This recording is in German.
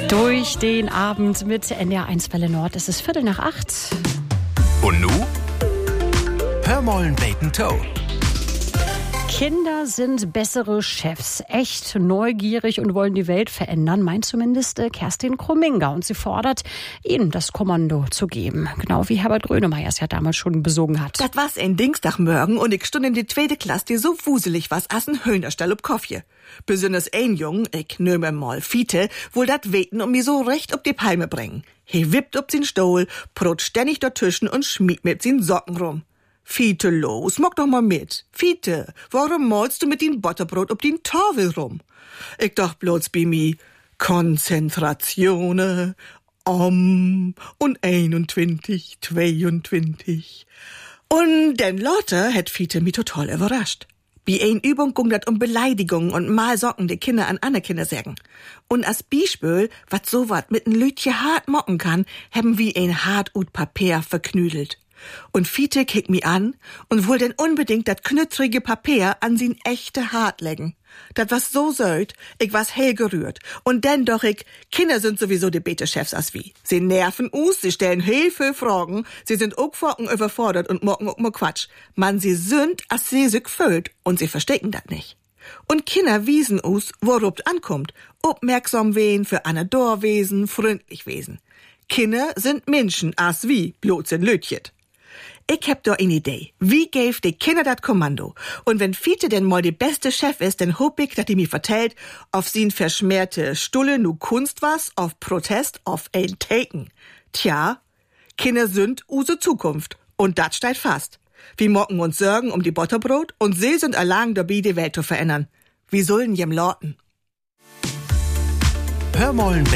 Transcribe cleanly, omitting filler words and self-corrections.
Durch den Abend mit NDR1 Welle Nord. Es ist 7:45. Und nu? Hör mollen Bacon Toe. Kinder sind bessere Chefs, echt neugierig und wollen die Welt verändern, meint zumindest Kerstin Krumminga. Und sie fordert, ihnen das Kommando zu geben. Genau wie Herbert Grönemeyer es ja damals schon besogen hat. Das war's ein Dienstagmorgen und ich stund in die 2. Klasse, die so wuselig was as ein Höhnerstall ob Koffje. Besonders ein Jung, ich nehme mal Fiete, wohl dat weten und mir so recht ob die Palme bringen. He wippt ob sin Stuhl, prot ständig dort Tischen und schmiegt mit sin Socken rum. Fiete, los, mock doch mal mit. Fiete, warum malst du mit din Butterbrot ob din Tafel rum? Ich dacht bloß bei mi, Konzentratione, und 21, 22. Und den Lotte hätt Fiete mi total überrascht. Bei ein Übung ging dat um Beleidigungen und mal Socken die Kinder an andere Kinder sagen. Und als Beispiel, wat so wat mit n Lütje hart mocken kann, haben wir ein hart ut Papier verknüdelt. Und Fiete kickt mi an und wohl denn unbedingt dat knüttrige Papier an sin echte Hart legen. Dat was so söld, ich was hell gerührt. Und denn doch Kinder sind sowieso die Bete-Chefs as wie. Sie nerven us, sie stellen heel viel Fragen, sie sind auch Focken überfordert und mocken auch mal Quatsch. Man, sie sind, as sie sich füllt und sie verstecken dat nicht. Und Kinder wiesen us, worauf ankommt. Aufmerksam wehen, für Anne Dorwesen, freundlich wesen. Kinder sind Menschen, as wie, bloß in Lötjet. Ich hab da eine Idee. Wie gäf die Kinder dat Kommando? Und wenn Fiete denn mal die beste Chef ist, dann hopp ich, dass die mir vertellt, auf sin verschmähte Stulle nu Kunst was, auf Protest, auf ein Taken. Tja, Kinder sind use Zukunft. Und dat steht fast. Wir mocken uns Sorgen um die Butterbrot und sie sind allein dabei, die Welt zu verändern. Wie sollen jem lorten? Hör mollen